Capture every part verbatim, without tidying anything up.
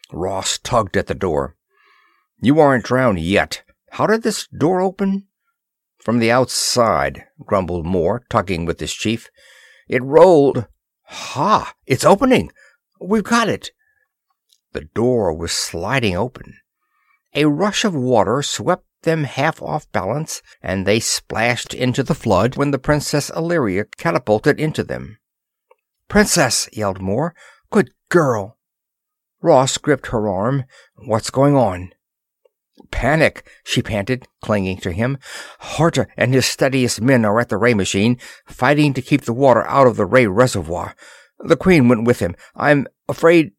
Ross tugged at the door. "You aren't drowned yet. How did this door open?" "From the outside," grumbled Moore, tugging with his chief. "It rolled." "Ha! It's opening! We've got it!" The door was sliding open. A rush of water swept them half off balance, and they splashed into the flood when the Princess Illyria catapulted into them. "Princess!" yelled Moore. "Good girl!" Ross gripped her arm. "What's going on?" "Panic," she panted, clinging to him. "Horta and his steadiest men are at the ray machine, fighting to keep the water out of the ray reservoir. The Queen went with him. I'm afraid—"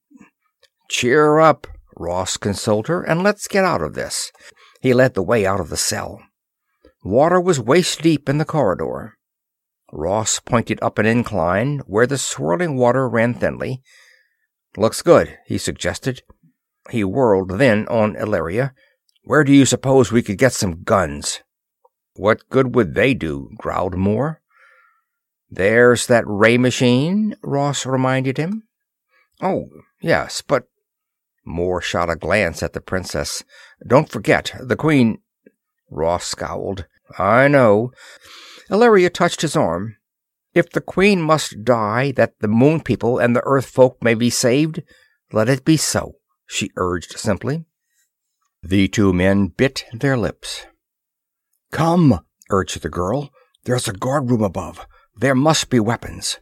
"Cheer up," Ross consoled her, "and let's get out of this." He led the way out of the cell. Water was waist-deep in the corridor. Ross pointed up an incline where the swirling water ran thinly. "Looks good," he suggested. He whirled then on Illyria. "Where do you suppose we could get some guns?" "What good would they do?" growled Moore. "There's that ray machine," Ross reminded him. "Oh, yes, but—" Moore shot a glance at the princess. "Don't forget, the Queen—" Ross scowled. "I know." Illyria touched his arm. "If the Queen must die that the Moon People and the Earth folk may be saved, let it be so," she urged simply. The two men bit their lips. "Come," urged the girl. "There's a guard room above. There must be weapons."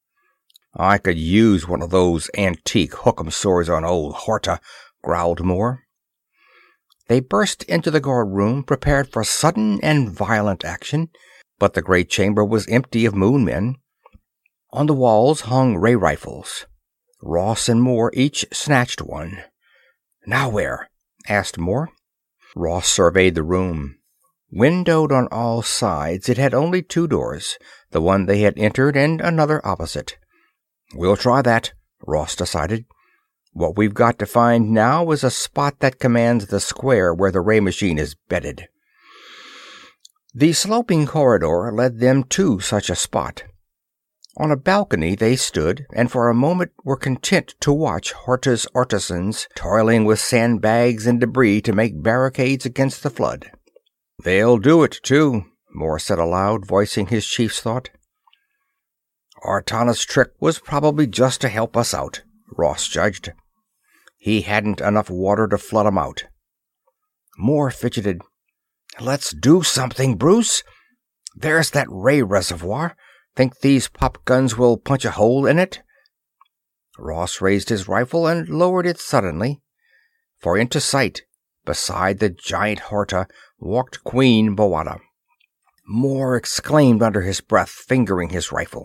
"I could use one of those antique hook'em swords on old Horta," growled Moore. They burst into the guard room, prepared for sudden and violent action, but the great chamber was empty of Moon men. On the walls hung ray rifles. Ross and Moore each snatched one. "Now where?" asked Moore. Ross surveyed the room. Windowed on all sides, it had only two doors, the one they had entered and another opposite. "We'll try that," Ross decided. "What we've got to find now is a spot that commands the square where the ray machine is bedded." The sloping corridor led them to such a spot. On a balcony they stood, and for a moment were content to watch Horta's artisans toiling with sandbags and debris to make barricades against the flood. "They'll do it, too," Moore said aloud, voicing his chief's thought. "Ortana's trick was probably just to help us out," Ross judged. "He hadn't enough water to flood 'em out." Moore fidgeted. "Let's do something, Bruce. There's that ray reservoir. Think these pop guns will punch a hole in it?" Ross raised his rifle and lowered it suddenly. For into sight, beside the giant Horta, walked Queen Bowata. Moore exclaimed under his breath, fingering his rifle.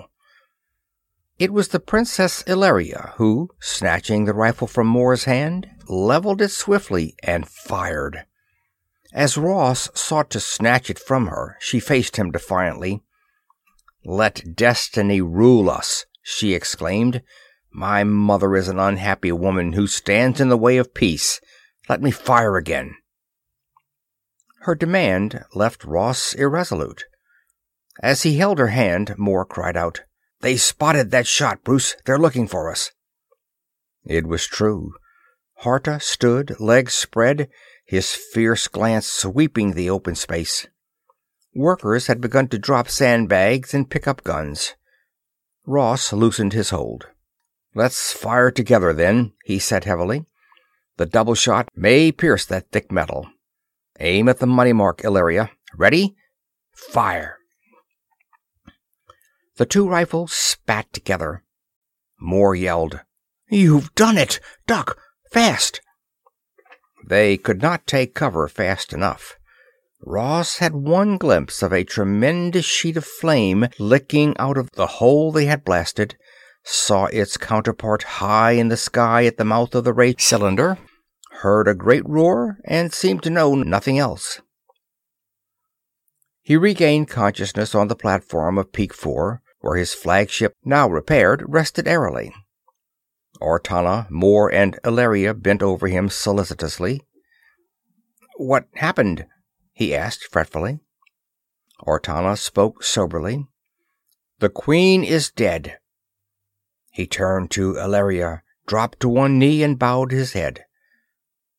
It was the Princess Illyria who, snatching the rifle from Moore's hand, leveled it swiftly and fired. As Ross sought to snatch it from her, she faced him defiantly. "Let destiny rule us," she exclaimed. "My mother is an unhappy woman who stands in the way of peace. Let me fire again." Her demand left Ross irresolute. As he held her hand, Moore cried out, "They spotted that shot, Bruce. They're looking for us." It was true. Horta stood, legs spread, his fierce glance sweeping the open space. Workers had begun to drop sandbags and pick up guns. Ross loosened his hold. "Let's fire together, then," he said heavily. "The double shot may pierce that thick metal. Aim at the money mark, Illyria. Ready? Fire!" The two rifles spat together. Moore yelled, "You've done it! Duck! Fast!" They could not take cover fast enough. Ross had one glimpse of a tremendous sheet of flame licking out of the hole they had blasted, saw its counterpart high in the sky at the mouth of the ray cylinder, heard a great roar, and seemed to know nothing else. He regained consciousness on the platform of Peak Four, where his flagship, now repaired, rested airily. Ortana, Moore, and Illyria bent over him solicitously. "What happened?" he asked fretfully. Ortana spoke soberly. "The Queen is dead." He turned to Illyria, dropped to one knee, and bowed his head.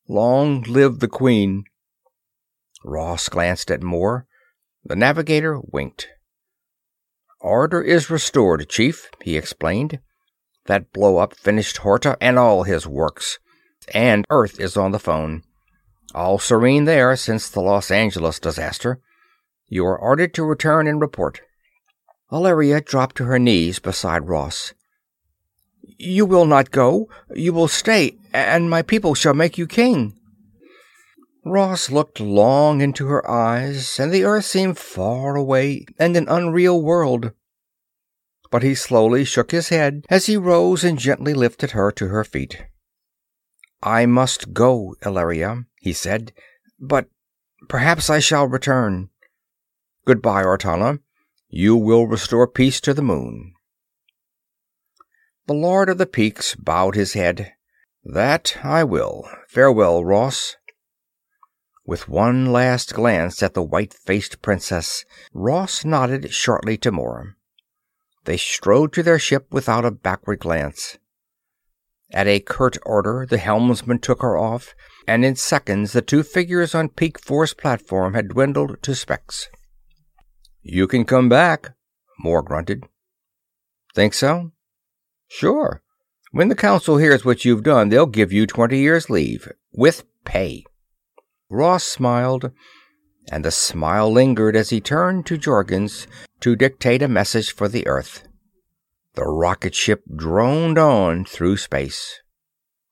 Long live the Queen." Ross glanced at Moore. The navigator winked. "Order is restored, Chief," he explained. "That blow-up finished Horta and all his works, and Earth is on the phone. All serene there since the Los Angeles disaster. You are ordered to return and report." Valeria dropped to her knees beside Ross. "You will not go. You will stay, and my people shall make you king." Ross looked long into her eyes, and the earth seemed far away and an unreal world. But he slowly shook his head as he rose and gently lifted her to her feet. "I must go, Illyria," he said, "but perhaps I shall return. Goodbye, Ortana. You will restore peace to the moon." The Lord of the Peaks bowed his head. "That I will. Farewell, Ross." With one last glance at the white-faced princess, Ross nodded shortly to Moore. They strode to their ship without a backward glance. At a curt order, the helmsman took her off, and in seconds the two figures on Peak Four's platform had dwindled to specks. "You can come back," Moore grunted. "Think so?" "Sure. When the council hears what you've done, they'll give you twenty years' leave, with pay." Ross smiled, and the smile lingered as he turned to Jorgens to dictate a message for the Earth. The rocket ship droned on through space.